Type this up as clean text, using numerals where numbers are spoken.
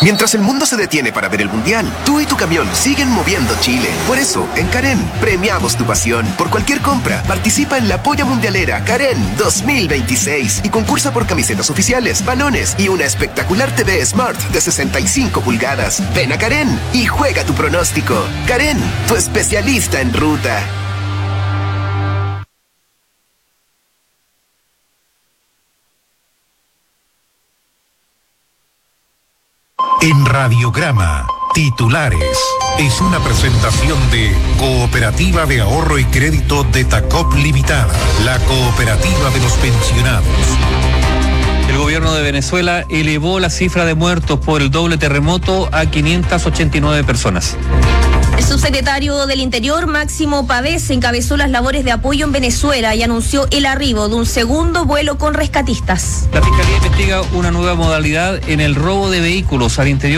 Mientras el mundo se detiene para ver el Mundial, tú y tu camión siguen moviendo Chile. Por eso, en Karen, premiamos tu pasión. Por cualquier compra, participa en la Polla Mundialera Karen 2026 y concursa por camisetas oficiales, balones y una espectacular TV Smart de 65 pulgadas. Ven a Karen y juega tu pronóstico. Karen, tu especialista en ruta. En Radiograma, titulares. Es una presentación de Cooperativa de Ahorro y Crédito de Tacop Limitada, la cooperativa de los pensionados. El gobierno de Venezuela elevó la cifra de muertos por el doble terremoto a 589 personas. El subsecretario del Interior, Máximo Pavés, encabezó las labores de apoyo en Venezuela y anunció el arribo de un segundo vuelo con rescatistas. La Fiscalía investiga una nueva modalidad en el robo de vehículos al interior